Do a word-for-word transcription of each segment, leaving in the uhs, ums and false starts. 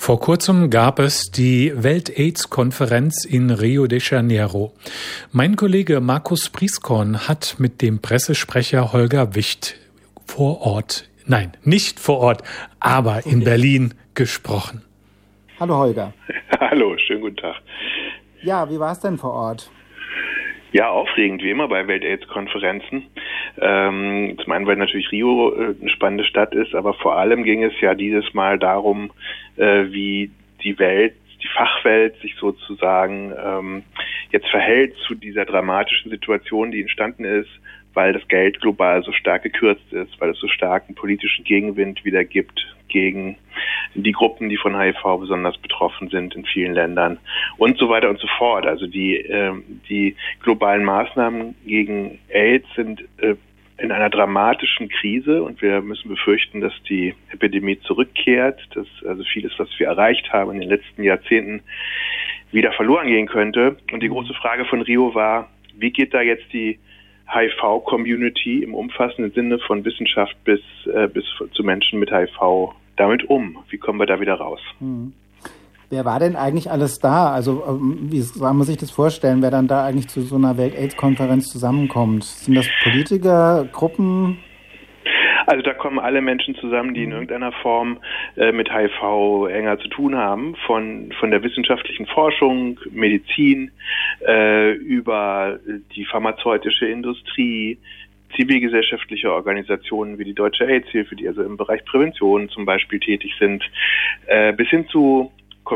Vor kurzem gab es die Welt-AIDS-Konferenz in Rio de Janeiro. Mein Kollege Markus Prieskorn hat mit dem Pressesprecher Holger Wicht vor Ort, nein, nicht vor Ort, aber in Berlin gesprochen. Hallo Holger. Hallo, schönen guten Tag. Ja, wie war es denn vor Ort? Ja, aufregend, wie immer bei Welt-AIDS-Konferenzen. Ähm, zum einen, weil natürlich Rio äh, eine spannende Stadt ist, aber vor allem ging es ja dieses Mal darum, äh, wie die Welt, die Fachwelt sich sozusagen ähm, jetzt verhält zu dieser dramatischen Situation, die entstanden ist, weil das Geld global so stark gekürzt ist, weil es so starken politischen Gegenwind wieder gibt gegen die Gruppen, die von H I V besonders betroffen sind in vielen Ländern und so weiter und so fort. Also die äh, die globalen Maßnahmen gegen AIDS sind äh, in einer dramatischen Krise und wir müssen befürchten, dass die Epidemie zurückkehrt, dass also vieles, was wir erreicht haben in den letzten Jahrzehnten, wieder verloren gehen könnte. Und die große Frage von Rio war, wie geht da jetzt die H I V-Community im umfassenden Sinne von Wissenschaft bis äh, bis zu Menschen mit H I V damit um? Wie kommen wir da wieder raus? Hm. Wer war denn eigentlich alles da? Also wie soll man sich das vorstellen, wer dann da eigentlich zu so einer Welt-AIDS-Konferenz zusammenkommt? Sind das Politiker, Gruppen? Also da kommen alle Menschen zusammen, die in irgendeiner Form äh, mit H I V enger zu tun haben, von von der wissenschaftlichen Forschung, Medizin, äh, über die pharmazeutische Industrie, zivilgesellschaftliche Organisationen wie die Deutsche AIDS-Hilfe, die also im Bereich Prävention zum Beispiel tätig sind, äh, bis hin zu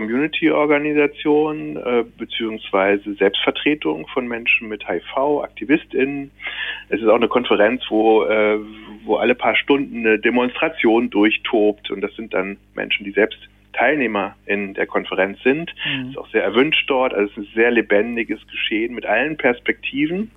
Community-Organisationen äh, beziehungsweise Selbstvertretung von Menschen mit H I V, AktivistInnen. Es ist auch eine Konferenz, wo äh, wo alle paar Stunden eine Demonstration durchtobt und das sind dann Menschen, die selbst Teilnehmer in der Konferenz sind. Mhm. Ist auch sehr erwünscht dort. Also es ist ein sehr lebendiges Geschehen mit allen Perspektiven.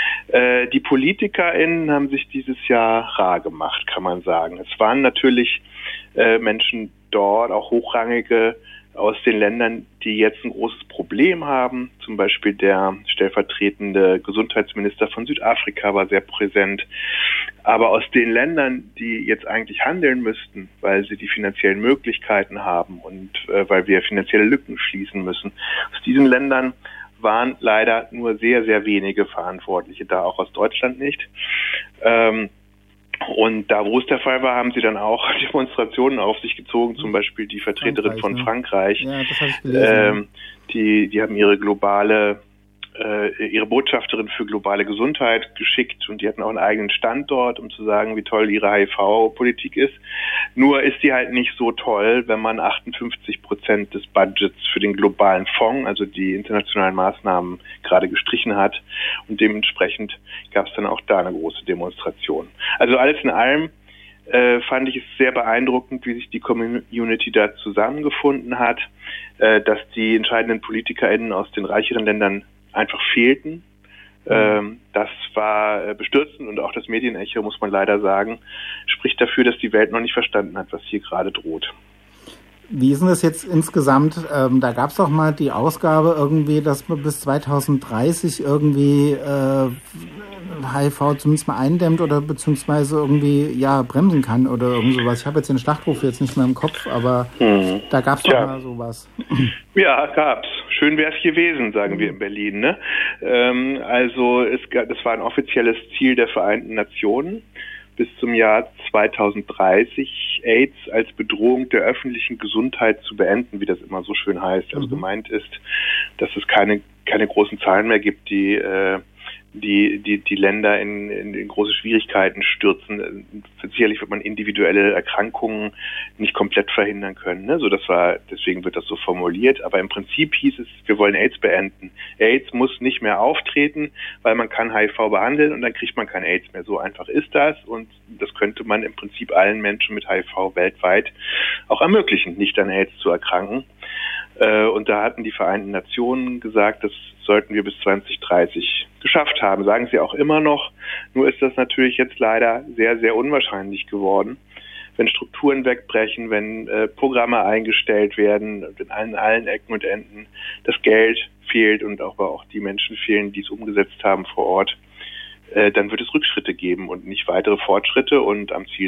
Äh, die PolitikerInnen haben sich dieses Jahr rar gemacht, kann man sagen. Es waren natürlich äh, Menschen dort, auch hochrangige aus den Ländern, die jetzt ein großes Problem haben. Zum Beispiel der stellvertretende Gesundheitsminister von Südafrika war sehr präsent. Aber aus den Ländern, die jetzt eigentlich handeln müssten, weil sie die finanziellen Möglichkeiten haben und äh, weil wir finanzielle Lücken schließen müssen, aus diesen Ländern waren leider nur sehr, sehr wenige Verantwortliche da, auch aus Deutschland nicht. Ähm, Und da, wo es der Fall war, haben sie dann auch Demonstrationen auf sich gezogen, zum Beispiel die Vertreterin von Frankreich. Ja, das habe ich gelesen. Ähm, die, die haben ihre globale, äh, ihre Botschafterin für globale Gesundheit geschickt und die hatten auch einen eigenen Standort, um zu sagen, wie toll ihre H I V-Politik ist. Nur ist die halt nicht so toll, wenn man achtundfünfzig Prozent des Budgets für den globalen Fonds, also die internationalen Maßnahmen, gerade gestrichen hat. Und dementsprechend gab es dann auch da eine große Demonstration. Also alles in allem äh, fand ich es sehr beeindruckend, wie sich die Community da zusammengefunden hat, äh, dass die entscheidenden PolitikerInnen aus den reicheren Ländern einfach fehlten. Ähm, das war äh, bestürzend und auch das Medienecho, muss man leider sagen, spricht dafür, dass die Welt noch nicht verstanden hat, was hier gerade droht. Wie ist denn das jetzt insgesamt? Ähm, da gab es doch mal die Ausgabe irgendwie, dass man bis zweitausenddreißig irgendwie äh, H I V zumindest mal eindämmt oder beziehungsweise irgendwie ja bremsen kann oder irgend sowas. Ich habe jetzt den Schlachtruf jetzt nicht mehr im Kopf, aber hm. da gab es doch Tja. mal sowas. Ja, gab's. Schön wäre es gewesen, sagen wir in Berlin. Ne? Ähm, also es, das war ein offizielles Ziel der Vereinten Nationen, bis zum Jahr zweitausenddreißig AIDS als Bedrohung der öffentlichen Gesundheit zu beenden, wie das immer so schön heißt. Also mhm. gemeint ist, dass es keine keine großen Zahlen mehr gibt, die äh, die die die Länder in, in, in große Schwierigkeiten stürzen. Sicherlich wird man individuelle Erkrankungen nicht komplett verhindern können. Ne? So, das war, deswegen wird das so formuliert. Aber im Prinzip hieß es, wir wollen AIDS beenden. AIDS muss nicht mehr auftreten, weil man kann H I V behandeln und dann kriegt man kein AIDS mehr. So einfach ist das und das könnte man im Prinzip allen Menschen mit H I V weltweit auch ermöglichen, nicht an AIDS zu erkranken. Und da hatten die Vereinten Nationen gesagt, das sollten wir bis zwanzig dreißig geschafft haben. Sagen sie auch immer noch. Nur ist das natürlich jetzt leider sehr, sehr unwahrscheinlich geworden. Wenn Strukturen wegbrechen, wenn äh, Programme eingestellt werden, in allen, allen Ecken und Enden das Geld fehlt und auch, auch die Menschen fehlen, die es umgesetzt haben vor Ort, äh, dann wird es Rückschritte geben und nicht weitere Fortschritte und am Ziel